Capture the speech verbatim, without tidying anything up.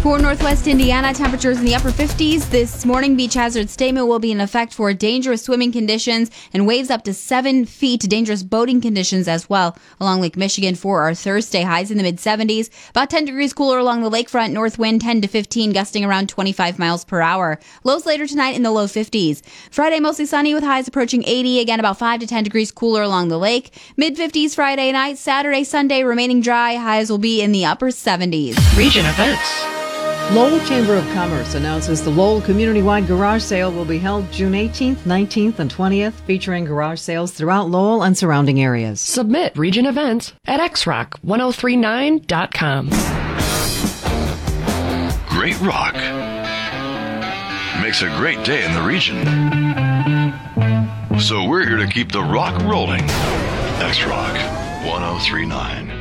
For northwest Indiana, temperatures in the upper fifties. This morning, beach hazard statement will be in effect for dangerous swimming conditions and waves up to seven feet. Dangerous boating conditions as well along Lake Michigan for our Thursday. Highs in the mid seventies. About ten degrees cooler along the lakefront. North wind ten to fifteen, gusting around twenty-five miles per hour. Lows later tonight in the low fifties. Friday, mostly sunny with highs approaching eighty. Again, about five to ten degrees cooler along the lake. Mid fifties Friday night. Saturday, Sunday, remaining dry. Highs will be in the upper seventies. Region events. Lowell Chamber of Commerce announces the Lowell Community-Wide Garage Sale will be held June eighteenth, nineteenth, and twentieth, featuring garage sales throughout Lowell and surrounding areas. Submit region events at x rock ten thirty-nine dot com. Great rock makes a great day in the region. So we're here to keep the rock rolling. X Rock ten thirty-nine.